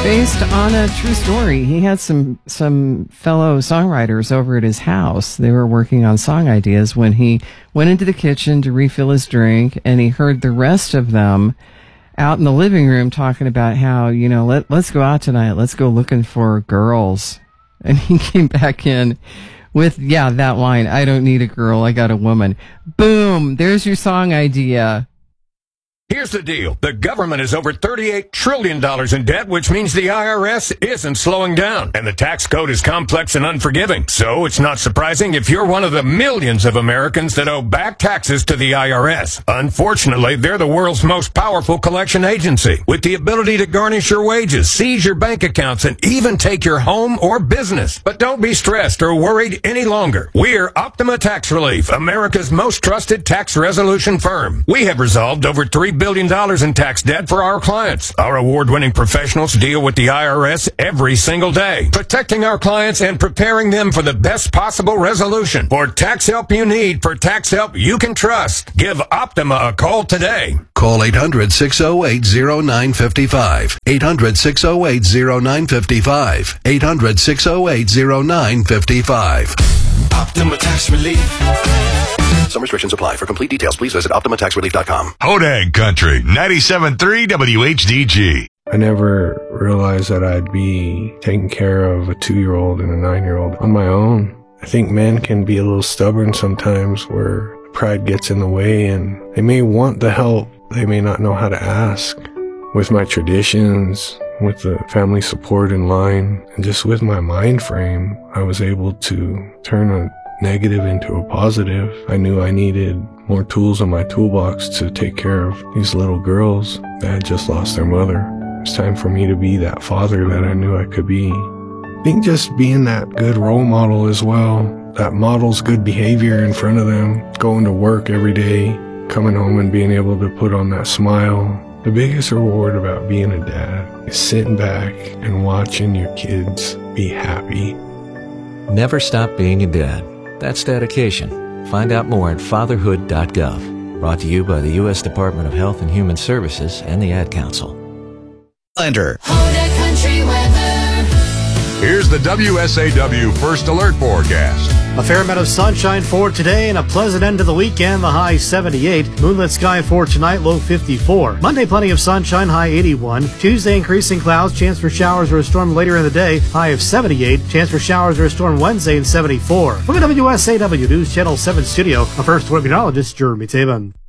Based on a true story. He had some fellow songwriters over at his house. They were working on song ideas when he went into the kitchen to refill his drink, and he heard the rest of them out in the living room talking about how, let's go out tonight. Let's go looking for girls. And he came back in with, that line, I don't need a girl, I got a woman. Boom, there's your song idea. Here's the deal. The government is over $38 trillion in debt, which means the IRS isn't slowing down. And the tax code is complex and unforgiving. So it's not surprising if you're one of the millions of Americans that owe back taxes to the IRS. Unfortunately, they're the world's most powerful collection agency, with the ability to garnish your wages, seize your bank accounts, and even take your home or business. But don't be stressed or worried any longer. We're Optima Tax Relief, America's most trusted tax resolution firm. We have resolved over $3 billion in tax debt for our clients. Our award-winning professionals deal with the IRS every single day, protecting our clients and preparing them for the best possible resolution. For tax help you need, for tax help you can trust, give Optima a call today. Call 800-608-0955. 800-608-0955. 800-608-0955. Optima Tax Relief. Some restrictions apply. For complete details, please visit OptimaTaxRelief.com. Hodag Country, 97.3 WHDG. I never realized that I'd be taking care of a 2-year-old and a 9-year-old on my own. I think men can be a little stubborn sometimes, where pride gets in the way, and they may want the help. They may not know how to ask. With my traditions, with the family support in line, and just with my mind frame, I was able to turn a negative into a positive. I knew I needed more tools in my toolbox to take care of these little girls that had just lost their mother. It's time for me to be that father that I knew I could be. I think just being that good role model as well, that models good behavior in front of them, going to work every day, coming home and being able to put on that smile. The biggest reward about being a dad is sitting back and watching your kids be happy. Never stop being a dad. That's dedication. Find out more at fatherhood.gov. Brought to you by the U.S. Department of Health and Human Services and the Ad Council. Country weather. Here's the WSAW First Alert forecast. A fair amount of sunshine for today and a pleasant end to the weekend, the high 78. Moonlit sky for tonight, low 54. Monday, plenty of sunshine, high 81. Tuesday, increasing clouds, chance for showers or a storm later in the day, high of 78. Chance for showers or a storm Wednesday and 74. From the WSAW News Channel 7 studio, a First Alert meteorologist, Jeremy Taban.